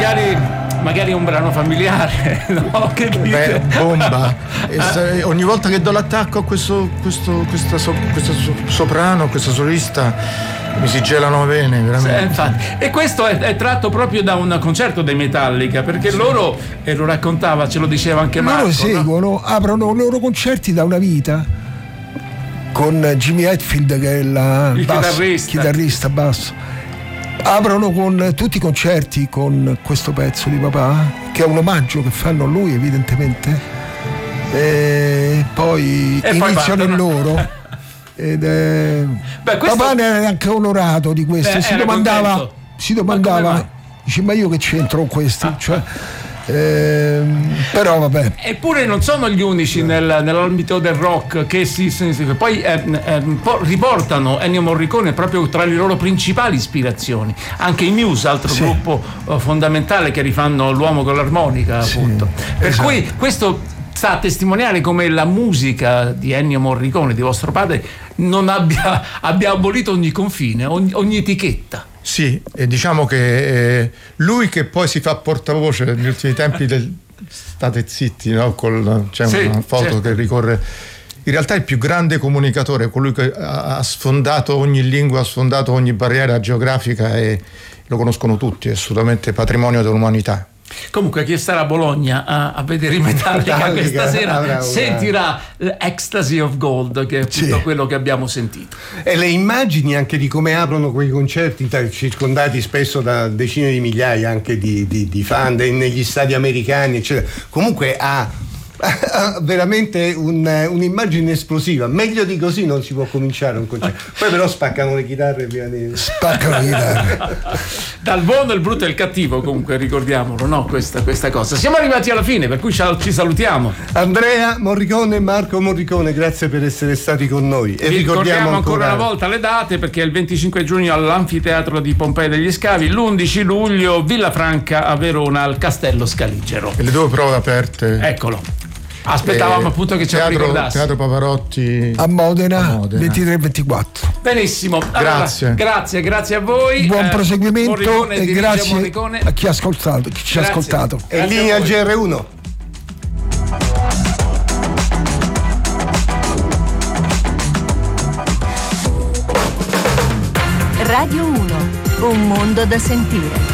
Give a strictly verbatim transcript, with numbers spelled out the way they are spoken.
magari magari un brano familiare, no? Che dite? Beh, bomba. E se, ogni volta che do l'attacco a questo, questo, questa, so, questa so, soprano, questa solista, mi si gelano le vene, veramente. Sì, infatti. E questo è, è tratto proprio da un concerto dei Metallica, perché sì. loro, e lo raccontava, ce lo diceva anche Marco, loro seguono, no? Aprono i loro concerti da una vita con Jimmy Hetfield, che è la il basso, chitarrista. chitarrista basso. Aprono con tutti i concerti con questo pezzo di papà, che è un omaggio che fanno a lui evidentemente, e poi e iniziano poi il loro ed è... Beh, questo... papà ne era anche onorato di questo. Beh, si domandava si domandava ma dice, ma io che c'entro con questi, ah, cioè Ehm, però vabbè. Eppure non sono gli unici nel, nell'ambito del rock che si, si, si poi eh, eh, riportano Ennio Morricone proprio tra le loro principali ispirazioni. Anche i Muse, altro sì. gruppo eh, fondamentale, che rifanno L'uomo con l'armonica, appunto. Sì, per esatto. cui questo sta a testimoniare come la musica di Ennio Morricone, di vostro padre, non abbia, abbia abolito ogni confine, ogni, ogni etichetta. Sì, e diciamo che eh, lui che poi si fa portavoce negli ultimi tempi del state zitti, no? Col, c'è sì, una foto certo. che ricorre. In realtà è il più grande comunicatore, colui che ha, ha sfondato ogni lingua, ha sfondato ogni barriera geografica, e lo conoscono tutti, è assolutamente patrimonio dell'umanità. Comunque chi starà a Bologna a, a vedere i Metallica, Metallica questa sera sentirà l'Ecstasy of Gold, che è tutto sì. quello che abbiamo sentito. E le immagini anche di come aprono quei concerti, circondati spesso da decine di migliaia anche di, di, di fan negli stadi americani, eccetera. Comunque ha veramente un, un'immagine esplosiva. Meglio di così non si può cominciare un concerto. Poi però spaccano le chitarre prima di... spaccano le chitarre. Dal buono, il brutto e il cattivo, comunque ricordiamolo, no? Questa, questa cosa. Siamo arrivati alla fine, per cui ci salutiamo. Andrea Morricone e Marco Morricone, grazie per essere stati con noi. E Vi ricordiamo, ricordiamo ancora... ancora una volta le date, perché è il venticinque giugno all'Anfiteatro di Pompei degli Scavi, l'undici luglio Villafranca a Verona al Castello Scaligero. E le due prove aperte. Eccolo. Aspettavamo eh, appunto che ce lo ricordassi. Teatro Pavarotti a Modena, a Modena. ventitré ventiquattro. Benissimo. Allora, grazie. Grazie, grazie a voi. Buon eh, proseguimento Morricone, e grazie Morricone. a chi ha ascoltato, chi ci ha ascoltato. E linea G R uno. Radio uno, un mondo da sentire.